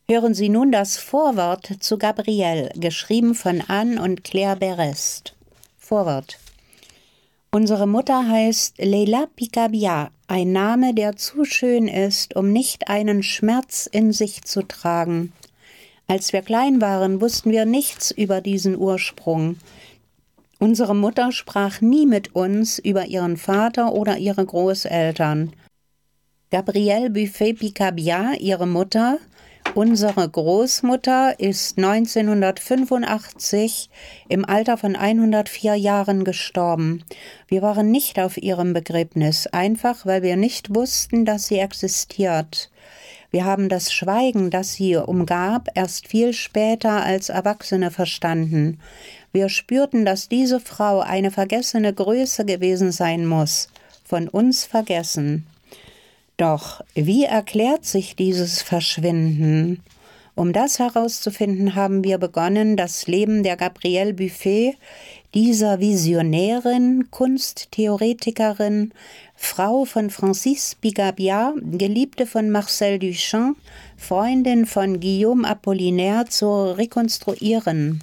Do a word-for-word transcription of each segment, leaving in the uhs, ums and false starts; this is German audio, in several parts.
Hören Sie nun das Vorwort zu Gabrielle, geschrieben von Anne und Claire Berest. Vorwort. Unsere Mutter heißt Leila Picabia, ein Name, der zu schön ist, um nicht einen Schmerz in sich zu tragen. Als wir klein waren, wussten wir nichts über diesen Ursprung. Unsere Mutter sprach nie mit uns über ihren Vater oder ihre Großeltern. Gabrielle Buffet-Picabia, ihre Mutter, unsere Großmutter, ist neunzehnhundertfünfundachtzig im Alter von hundertvier Jahren gestorben. Wir waren nicht auf ihrem Begräbnis, einfach weil wir nicht wussten, dass sie existiert. Wir haben das Schweigen, das sie umgab, erst viel später als Erwachsene verstanden. Wir spürten, dass diese Frau eine vergessene Größe gewesen sein muss, von uns vergessen. Doch wie erklärt sich dieses Verschwinden? Um das herauszufinden, haben wir begonnen, das Leben der Gabrielle Buffet, dieser Visionärin, Kunsttheoretikerin, Frau von Francis Picabia, Geliebte von Marcel Duchamp, Freundin von Guillaume Apollinaire, zu rekonstruieren.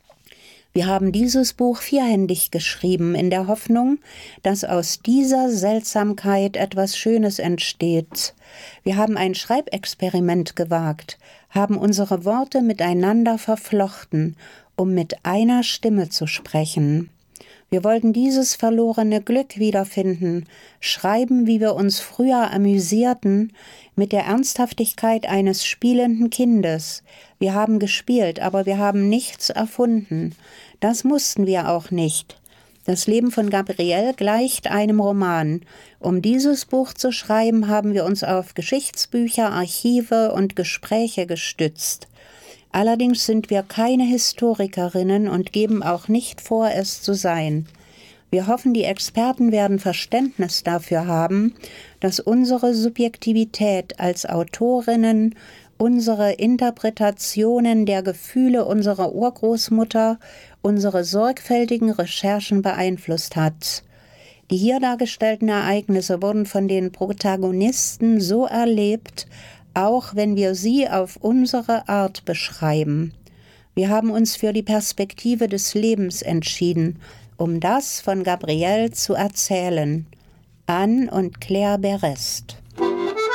Wir haben dieses Buch vierhändig geschrieben, in der Hoffnung, dass aus dieser Seltsamkeit etwas Schönes entsteht. Wir haben ein Schreibexperiment gewagt, haben unsere Worte miteinander verflochten, um mit einer Stimme zu sprechen. Wir wollten dieses verlorene Glück wiederfinden, schreiben, wie wir uns früher amüsierten, mit der Ernsthaftigkeit eines spielenden Kindes. Wir haben gespielt, aber wir haben nichts erfunden. Das mussten wir auch nicht. Das Leben von Gabrielle gleicht einem Roman. Um dieses Buch zu schreiben, haben wir uns auf Geschichtsbücher, Archive und Gespräche gestützt. Allerdings sind wir keine Historikerinnen und geben auch nicht vor, es zu sein. Wir hoffen, die Experten werden Verständnis dafür haben, dass unsere Subjektivität als Autorinnen, unsere Interpretationen der Gefühle unserer Urgroßmutter, unsere sorgfältigen Recherchen beeinflusst hat. Die hier dargestellten Ereignisse wurden von den Protagonisten so erlebt, auch wenn wir sie auf unsere Art beschreiben. Wir haben uns für die Perspektive des Lebens entschieden, um das von Gabrielle zu erzählen. Anne und Claire Berest.